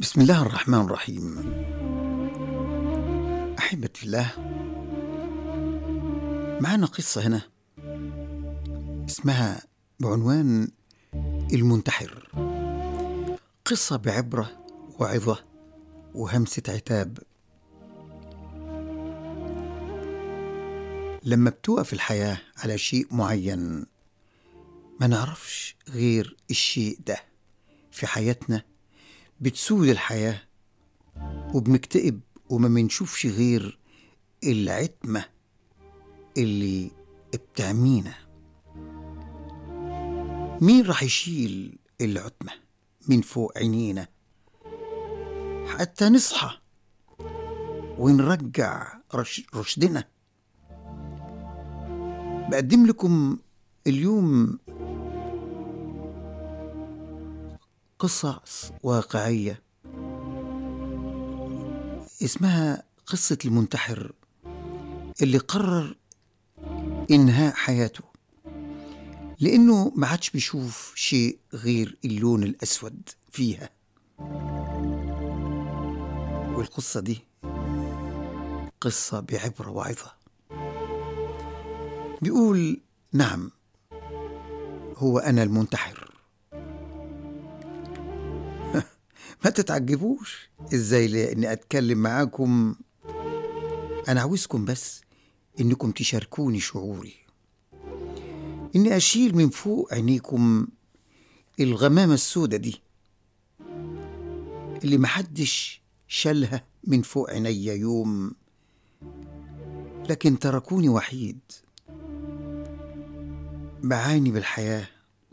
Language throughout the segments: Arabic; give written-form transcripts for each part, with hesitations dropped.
بسم الله الرحمن الرحيم. أحبة في الله، معنا قصة هنا اسمها بعنوان المنتحر. قصة بعبرة وعظة وهمسة عتاب. لما بتوقف الحياة على شيء معين ما نعرفش غير الشيء ده في حياتنا، بتسود الحياة وبنكتئب وما منشوفش غير العتمة اللي بتعمينا. مين راح يشيل العتمة من فوق عينينا حتى نصحى ونرجع رشدنا؟ بقدم لكم اليوم قصص واقعية اسمها قصة المنتحر اللي قرر إنهاء حياته لأنه ما عادش بيشوف شيء غير اللون الأسود فيها. والقصة دي قصة بعبرة وعظة. بيقول: نعم، هو أنا المنتحر. ما تتعجبوش إزاي لأني أتكلم معاكم. أنا عاوزكم بس إنكم تشاركوني شعوري، إني أشيل من فوق عينيكم الغمامة السودة دي اللي محدش شالها من فوق عيني يوم، لكن تركوني وحيد بعاني بالحياة.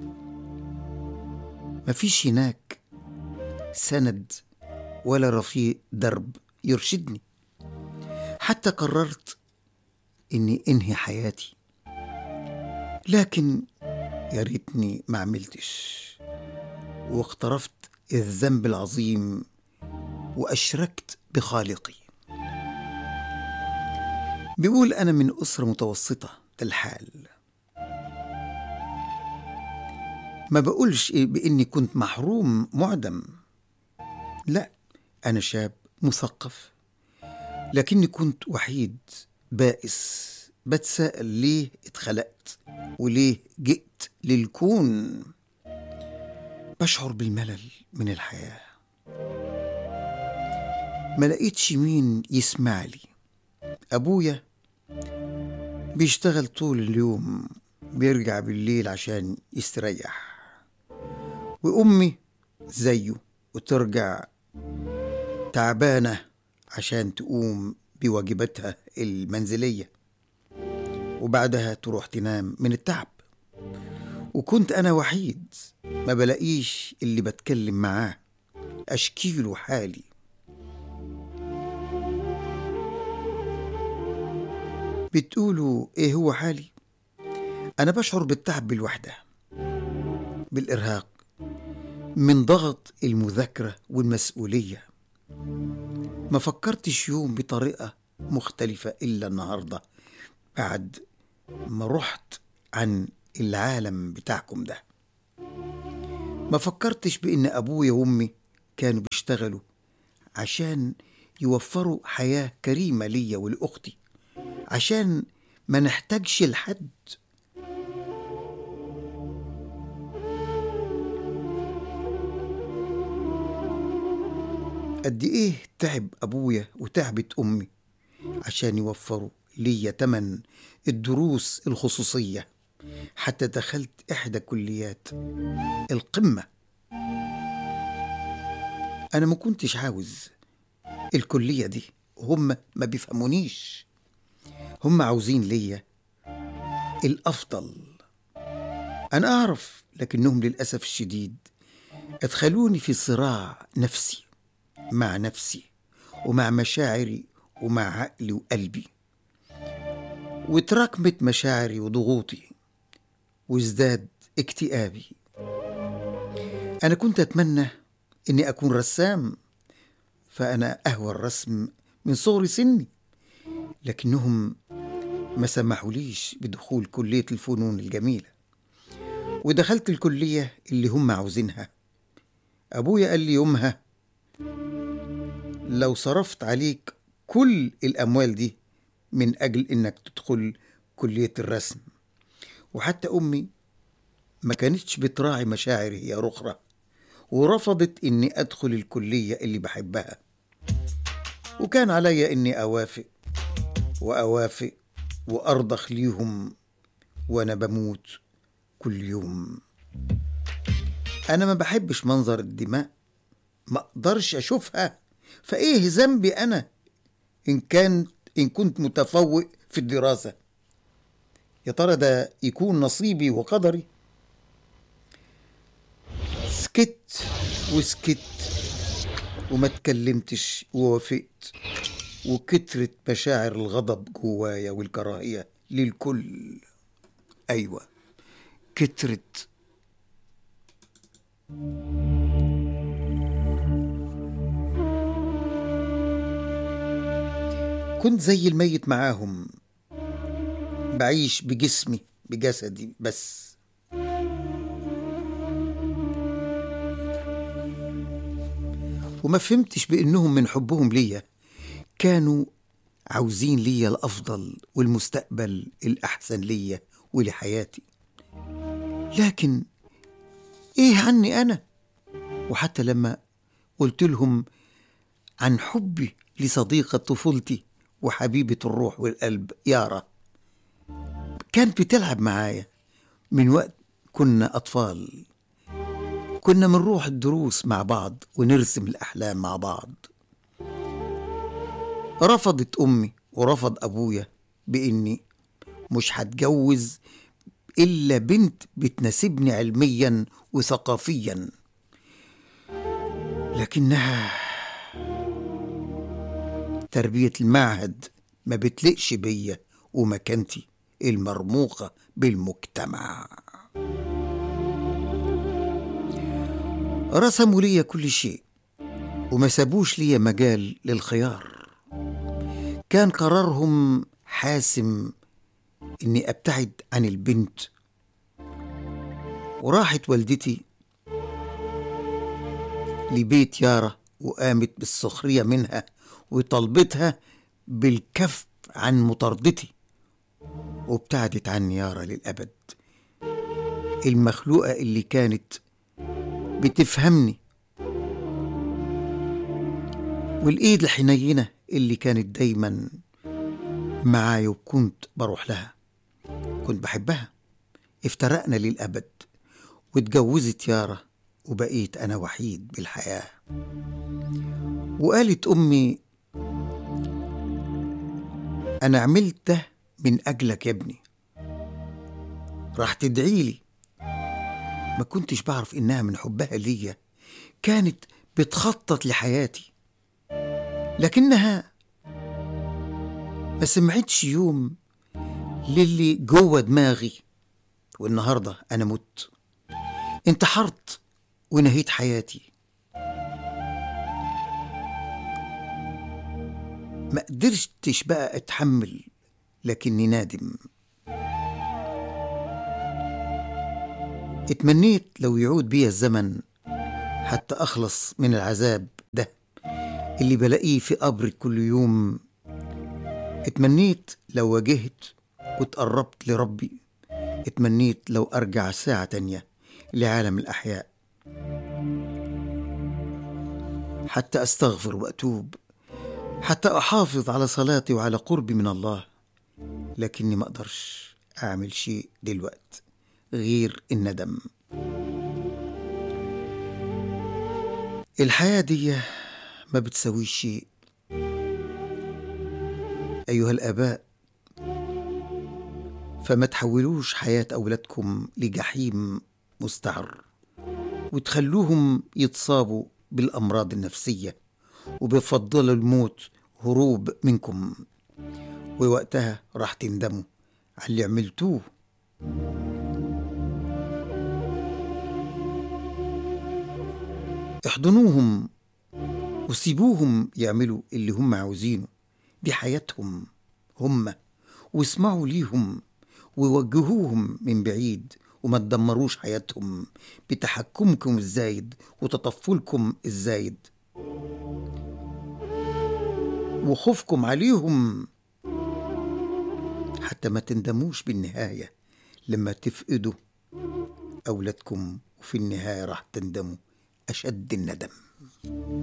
مفيش هناك سند ولا رفيق درب يرشدني. حتى قررت إني أنهي حياتي، لكن يا ريتني ما عملتش واقترفت الذنب العظيم وأشركت بخالقي. بيقول: أنا من أسرة متوسطة الحال. ما بقولش بإني كنت محروم معدم، لا، أنا شاب مثقف، لكني كنت وحيد بائس بتساءل ليه اتخلقت وليه جئت للكون. بشعر بالملل من الحياة، ما لقيتش مين يسمع لي. أبويا بيشتغل طول اليوم، بيرجع بالليل عشان يستريح، وأمي زيه وترجع تعبانة عشان تقوم بواجباتها المنزلية، وبعدها تروح تنام من التعب. وكنت أنا وحيد ما بلاقيش اللي بتكلم معاه أشكيله حالي. بتقولوا إيه هو حالي؟ أنا بشعر بالتعب، بالوحدة، بالإرهاق من ضغط المذاكرة والمسؤولية. ما فكرتش يوم بطريقة مختلفة إلا النهاردة بعد ما رحت عن العالم بتاعكم ده. ما فكرتش بإن أبويا وأمي كانوا بيشتغلوا عشان يوفروا حياة كريمة ليا ولأختي، عشان ما نحتاجش لحد. قد إيه تعب أبويا وتعبت أمي عشان يوفروا ليا تمن الدروس الخصوصية، حتى دخلت إحدى كليات القمة. أنا ما كنتش عاوز الكلية دي، هم ما بيفهمونيش. هم عاوزين ليا الأفضل. أنا أعرف، لكنهم للأسف الشديد أدخلوني في صراع نفسي مع نفسي ومع مشاعري ومع عقلي وقلبي، وتراكمت مشاعري وضغوطي وازداد اكتئابي. أنا كنت أتمنى إني أكون رسام، فأنا أهوى الرسم من صغر سني، لكنهم ما سمحوليش بدخول كلية الفنون الجميلة، ودخلت الكلية اللي هم عاوزينها. أبويا قال لي يومها: لو صرفت عليك كل الأموال دي من أجل إنك تدخل كلية الرسم. وحتى أمي ما كانتش بتراعي مشاعري يا رخرة، ورفضت إني أدخل الكلية اللي بحبها، وكان عليا إني أوافق وأوافق وأرضخ ليهم وأنا بموت كل يوم. أنا ما بحبش منظر الدماء، ما أقدرش أشوفها، فإيه ذنبي أنا إن كنت متفوق في الدراسة؟ يا ترى ده يكون نصيبي وقدري؟ سكت وسكت وما تكلمتش ووافقت، وكترت مشاعر الغضب جوايا والكراهية للكل. أيوة، كترت. كنت زي الميت معاهم، بعيش بجسمي بجسدي بس. وما فهمتش بأنهم من حبهم ليا كانوا عاوزين ليا الأفضل والمستقبل الأحسن ليا ولحياتي. لكن إيه عني أنا؟ وحتى لما قلت لهم عن حبي لصديقة طفولتي وحبيبة الروح والقلب يارا، كانت بتلعب معايا من وقت كنا أطفال. كنا بنروح الدروس مع بعض ونرسم الأحلام مع بعض. رفضت أمي ورفض أبويا بإني مش هتجوز إلا بنت بتناسبني علميا وثقافيا، لكنها تربية المعهد ما بتلقش بيا ومكانتي المرموقة بالمجتمع. رسموا لي كل شيء وما سابوش لي مجال للخيار. كان قرارهم حاسم إني أبتعد عن البنت. وراحت والدتي لبيت يارا وقامت بالسخرية منها وطلبتها بالكف عن مطاردتي، وابتعدت عن يارا للأبد، المخلوقة اللي كانت بتفهمني والإيد الحنينة اللي كانت دايما معاي وكنت بروح لها. كنت بحبها. افترقنا للأبد واتجوزت يارا وبقيت أنا وحيد بالحياة. وقالت أمي أنا عملت ده من أجلك يا ابني، راح تدعيلي. ما كنتش بعرف إنها من حبها ليا كانت بتخطط لحياتي، لكنها ما سمعتش يوم للي جوه دماغي. والنهاردة أنا مت، انتحرت ونهيت حياتي. ما قدرتش بقى أتحمل، لكني نادم. اتمنيت لو يعود بيا الزمن حتى أخلص من العذاب ده اللي بلاقيه في قبري كل يوم. اتمنيت لو واجهت واتقربت لربي. اتمنيت لو أرجع ساعة تانية لعالم الأحياء حتى أستغفر وأتوب، حتى أحافظ على صلاتي وعلى قربي من الله. لكني ما أقدرش أعمل شيء دلوقتي غير الندم. الحياة دي ما بتسويش شيء. أيها الآباء، فما تحولوش حياة أولادكم لجحيم مستعر وتخلوهم يتصابوا بالأمراض النفسية وبيفضلوا الموت هروب منكم، ووقتها راح تندموا على اللي عملتوه. احضنوهم وسيبوهم يعملوا اللي هم عاوزينه، دي حياتهم هم، واسمعوا ليهم ووجهوهم من بعيد، وما تدمروش حياتهم بتحكمكم الزايد وتطفلكم الزايد. وخوفكم عليهم حتى ما تندموش بالنهاية لما تفقدوا أولادكم، وفي النهاية راح تندموا أشد الندم.